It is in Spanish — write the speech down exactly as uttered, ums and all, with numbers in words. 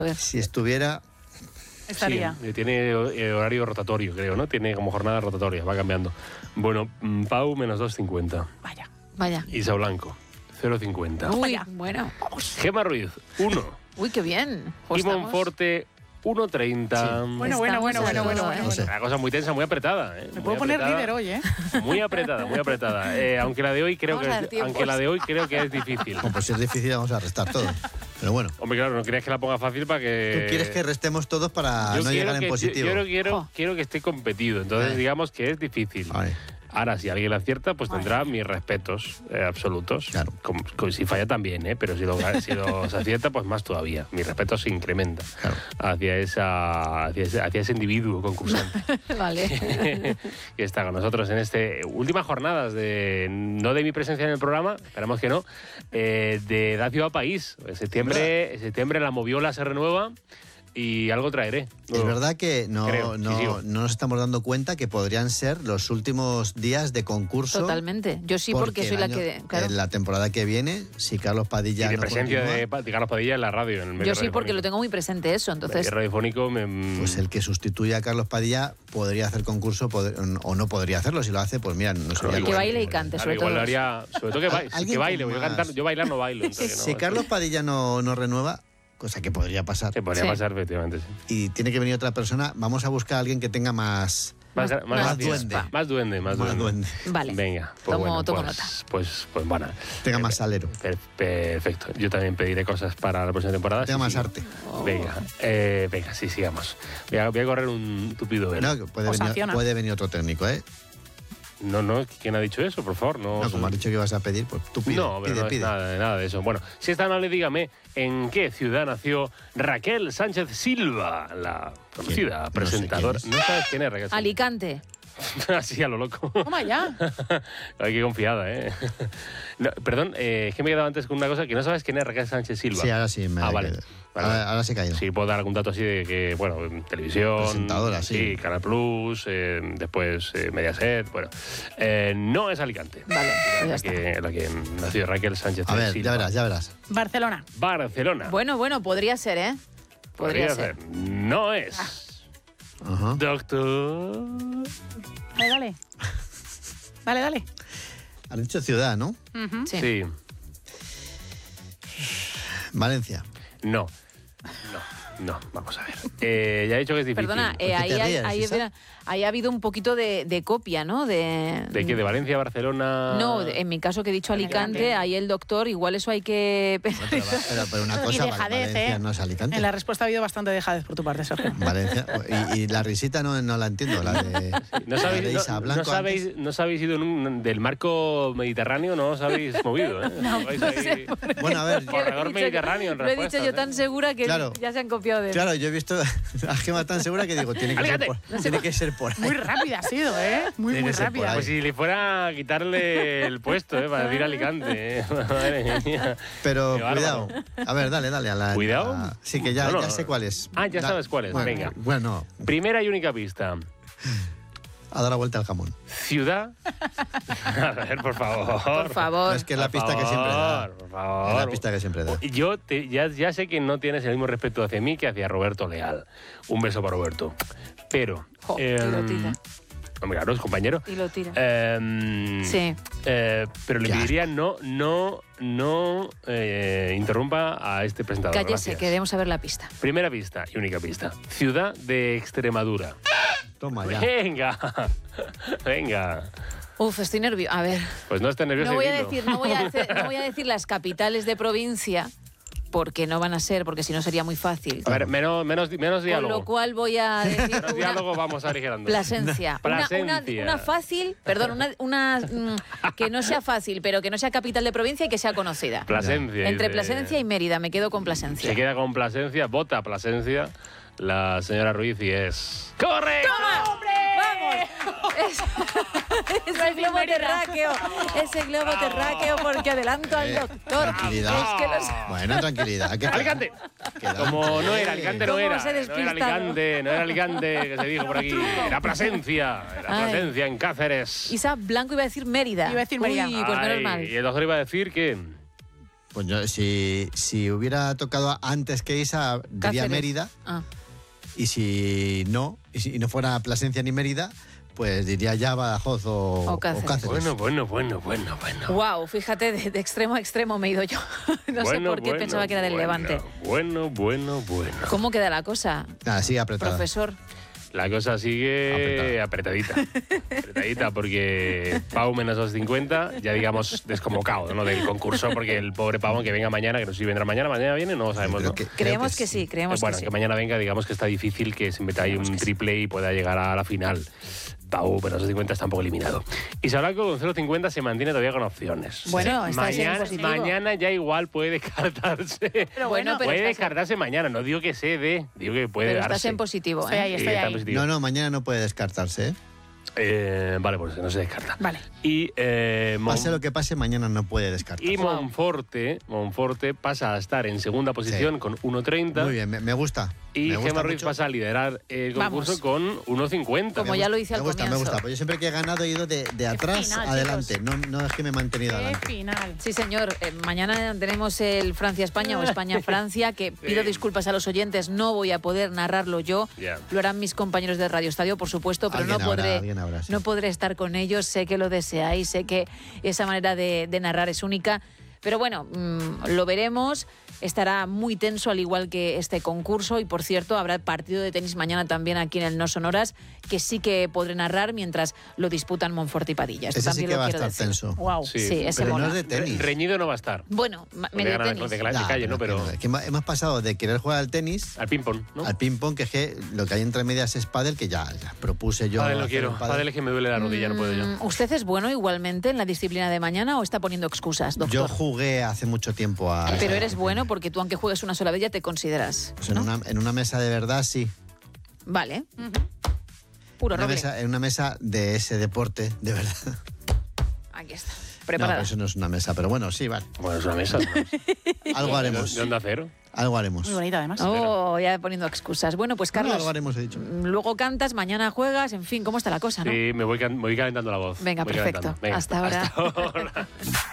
Si estuviera... Estaría. Sí, tiene horario rotatorio, creo, ¿no? Tiene como jornadas rotatorias, va cambiando. Bueno, Pau, menos dos cincuenta. Vaya. Vaya. Isa Blanco, cero cincuenta. Uy, Vaya. bueno. Gema Ruiz, uno. Uy, qué bien. Y Pues estamos- Monforte, uno treinta. Sí. Bueno, bueno, bueno, Estamos bueno, a bueno, todo, bueno. ¿eh? No sé. Una cosa muy tensa, muy apretada. ¿eh? Me Muy puedo poner apretada. líder hoy, ¿eh? Muy apretada, muy apretada. Eh, aunque la de hoy creo Vamos que a dar es, tiempos. aunque la de hoy creo que es difícil. Bueno, pues si es difícil vamos a restar todo. Pero bueno, Hombre, claro, no querías que la ponga fácil para que. tú quieres que restemos todos para Yo no quiero llegar que- en positivo. Yo, yo quiero, Jo. quiero que esté competido, entonces Vale. digamos que es difícil. Vale. Ahora, si alguien la acierta, pues tendrá mis respetos eh, absolutos. Claro. Como- como si falla también, ¿eh? Pero si, lo, si los acierta, pues más todavía. Mi respeto se incrementa Claro. hacia, esa, hacia, ese, hacia ese individuo concursante Vale. que está con nosotros en este últimas jornadas de no de mi presencia en el programa, esperamos que no, eh, de Da Ciudad País. En septiembre, en septiembre la Moviola se renueva y algo traeré. Es verdad que no, Creo, sí, no, sigo. no nos estamos dando cuenta que podrían ser los últimos días de concurso. Totalmente. Yo sí, porque, soy el la año- que... Claro. En la temporada que viene, si Carlos Padilla Y de no presencia continúa, de, Pa- de Carlos Padilla en la radio, en el medio Yo sí, porque lo radiofónico. tengo muy presente eso. Medio Entonces, radiofónico me, pues el que sustituya a Carlos Padilla podría hacer concurso pod- o no podría hacerlo. Si lo hace, pues mira, no sería Que cosa. baile y cante, Claro, sobre igual todo. lo haría, sobre todo que, baile, Alguien que baile, con yo, más- cantar, yo bailar no bailo. entonces, ¿no? Si Carlos Padilla no, no renueva, cosa que podría pasar, Se podría Sí. pasar, efectivamente, sí. y tiene que venir otra persona, vamos a buscar a alguien que tenga más, Más, Más- más, más gracia. duende. Más duende, más más duende. duende, Vale. Venga, pues Tomo- bueno, tomo pues, nota. pues, pues bueno. tenga Eh, más salero, per- Perfecto. Yo también pediré cosas para la próxima temporada. tenga sí, más sí. arte. Venga, eh, venga, sí, sigamos. Voy a, voy a correr un tupido velo. No, que puede, O venir, sanciona. puede venir otro técnico, ¿eh? No, no, ¿quién ha dicho eso? Por favor, no. No, como has dicho que ibas a pedir, pues tú pide, No, pero pide, no pide. es nada, nada de eso. Bueno, si es tan amable, dígame, ¿en qué ciudad nació Raquel Sánchez Silva, la conocida No sé presentadora? quién No, sabes quién es Raquel Sánchez? Alicante. Así a lo loco. Toma ya. Ay, qué confiada, ¿eh? No, perdón, eh, es que me he quedado antes con una cosa, que no sabes quién es Raquel Sánchez Silva. Sí, ahora sí me Ah, ha vale. quedado. Vale. Ahora, ahora se ha caído. Sí, puedo dar algún dato así de que, bueno, en televisión. Presentadora, sí. Canal Plus, eh, después eh, Mediaset, bueno. Eh, no es Alicante. Vale, pues ya la, está. que, la que nació Raquel Sánchez A ver, Silva. ya verás, ya verás. Barcelona. Barcelona. Bueno, bueno, podría ser, ¿eh? Podría, ser. No es. Ajá. Doctor. Dale, dale. Dale, dale. Has dicho ciudad, ¿no? Ujú. Sí. Sí. Valencia. No. No, no, vamos a ver. Eh, ya he dicho que es difícil. Perdona, eh, qué ahí, te hay- ríes, ahí, Isa? mira, ahí ha habido un poquito de, de copia, ¿no? De, ¿De qué? ¿De Valencia, Barcelona? No, de- en mi caso que he dicho Alicante, Alicante. ahí el doctor, igual eso hay que... Pero, pero- pero una cosa, Val- dejadez, Valencia ¿eh? no es Alicante. En la respuesta ha habido bastante dejadez por tu parte, Sergio. Valencia. Y, y la risita no, no la entiendo, la de, ¿No la de sabéis, Isa no, Blanco no sabéis, antes. no os habéis ido en un- del marco mediterráneo, no os habéis movido, ¿eh? No, Vais no ahí- sé. Bueno, a ver, Corredor Lo he dicho- mediterráneo en Lo he dicho respuestas, yo ¿eh? tan segura que Claro. ya se han copiado de él. claro, yo he visto a Gema tan segura que digo, tiene que, ser Alicante. por, tiene que ser por ahí. Muy rápida ha sido, ¿eh? Muy, Tiene muy que ser por rápida. ahí. Pues si le fuera a quitarle el puesto, ¿eh? Para decir Alicante, ¿eh? Madre mía. Pero Qué bárbaro. cuidado. A ver, dale, dale. A la, ¿Cuidado? a- sí, que ya, No, no. ya sé cuál es. Ah, ya Da- sabes cuál es, bueno, venga. Bueno, Primera y única pista. a dar la vuelta al jamón. Ciudad. A ver, por favor. Por favor. Es que es la Por pista que siempre da. favor, Por Es favor. la pista que siempre da. Yo te- ya, ya sé que no tienes el mismo respeto hacia mí que hacia Roberto Leal. Un beso para Roberto. Pero. Jo, y em, lo tira. hombre, claro, es compañero. Y lo tira. Em, Sí. eh, pero le Qué pediría no, no, no eh, interrumpa a este presentador. Cállese, Gracias. queremos saber la pista. Primera pista y única pista. Ciudad de Extremadura. Toma ya. Venga, venga. Uf, estoy nerviosa. A ver. Pues no estés nervioso. No voy, a dilo. decir, no, voy a decir, no voy a decir las capitales de provincia, porque no van a ser, porque si no sería muy fácil. A ver, menos, menos, menos Con diálogo. lo cual voy a decir Menos una diálogo vamos aligerando. Plasencia. Una, una, Plasencia. una fácil, perdón, una, una mm, que no sea fácil, pero que no sea capital de provincia y que sea conocida. Plasencia. Entre dice. Plasencia y Mérida, me quedo con Plasencia. Se queda con Plasencia, vota Plasencia, la señora Ruiz y es... ¡Corre! ¡Vamos! Es, ese globo terráqueo, ese globo terráqueo, porque adelanto al Eh, doctor. tranquilidad. Es que los- Bueno, tranquilidad. que- ¡Alicante! queda- Como no era, Alicante no ¿Cómo era. os he No era despistado? Alicante, no era Alicante, que se dijo por aquí. Era Plasencia, era Ay. Plasencia en Cáceres. Isa Blanco iba a decir Mérida. Iba a decir Mérida. Uy, pues menos Ay, mal. Y el doctor iba a decir que... Pues yo, si, si hubiera tocado antes que Isa, diría Cáceres. Mérida. Ah. Y si no, y si no fuera Plasencia ni Mérida, pues diría ya Badajoz o, O Cáceres. o Cáceres. Bueno, bueno, bueno, bueno, bueno. Wow, fíjate, de, de extremo a extremo me he ido yo. no sé Bueno, por qué bueno, pensaba que era del bueno, Levante. Bueno, bueno, bueno. ¿Cómo queda la cosa, Nada, sigue apretada. profesor? La cosa sigue apretadita. Apretadita, porque Pau menos dos cincuenta, ya digamos desconvocado, ¿no? Del concurso, porque el pobre Pau, aunque venga mañana, que no sé si vendrá mañana, mañana viene, no lo sabemos, Creo ¿no? que- creo Creemos que sí, creemos bueno, que sí. que mañana venga, digamos que está difícil que se meta ahí un triple y pueda llegar a la final. Pau, pero dos cincuenta está un poco eliminado. Y Salaco con cero cincuenta se mantiene todavía con opciones. Bueno, está en mañana, positivo. mañana ya igual puede descartarse. Pero Bueno, bueno, pero puede estás en- descartarse mañana, no digo que se dé, digo que puede Pero darse. estás en positivo, Estoy ahí, ¿eh? Sí, estoy está en ahí. positivo. No, no, mañana no puede descartarse, ¿eh? Eh, vale, pues no se descarta. Vale. Y, eh, Mon- Pase lo que pase, mañana no puede y descartarse. Monforte, Monforte pasa a estar en segunda posición Sí. con uno treinta. Muy bien, me, me gusta. Y me gusta Gemma Ruiz mucho. pasa a liderar el concurso Vamos. con uno cincuenta. Como ya lo hice Me al gusta, me comienzo. gusta. Pues yo siempre que he ganado he ido de, de atrás final, adelante. chicos. No, no es que me he mantenido Qué adelante. final. Sí, señor. Eh, mañana tenemos el Francia-España o España-Francia, que pido Sí. disculpas a los oyentes, no voy a poder narrarlo yo. Ya. Lo harán mis compañeros de Radio Estadio, por supuesto, pero no Alguien habrá, podré, alguien habrá, sí. no podré estar con ellos. Sé que lo deseáis, sé que esa manera de, de narrar es única. Pero bueno, mmm, lo veremos. Estará muy tenso, al igual que este concurso. Y por cierto, habrá partido de tenis mañana también aquí en el No Sonoras, que sí que podré narrar mientras lo disputan Monforte y Padilla. Esto Ese sí también que lo va a quiero estar decir. tenso. Wow. Sí, Sí, ese Pero mola. no es de Re- tenis. reñido no va a estar. Bueno, ma- Porque medio ganan tenis. de cla- de Ya, calle, ¿no? pero Pero que, que hemos- hemos pasado de querer jugar al tenis al ping-pong, ¿no? al ping-pong, que es que lo que hay entre medias es pádel, que ya, ya propuse yo. Pádel no hacer quiero. un pádel. Pádel es que me duele la rodilla, no puedo yo. Mm, ¿Usted es bueno igualmente en la disciplina de mañana o está poniendo excusas, doctor? Yo jugué hace mucho tiempo a. Pero eres bueno porque tú, aunque juegues una sola vez, ya te consideras. Pues en, ¿no? una, en una mesa de verdad, sí. Vale. Puro Una roble. mesa, en una mesa de ese deporte, de verdad. Aquí está. No, Preparada. pero eso no es una mesa, pero bueno, sí, vale. Bueno, es una mesa. ¿no? Algo haremos. ¿De onda cero? Algo haremos. Muy bonita, además. Oh, ya poniendo excusas. Bueno, pues No, Carlos, algo haremos, he dicho. mm, luego cantas, mañana juegas, en fin, ¿cómo está la cosa, no? Sí, me voy, can- me voy calentando la voz. Venga, Voy perfecto. calentando. Venga, Hasta ahora. Hasta ahora.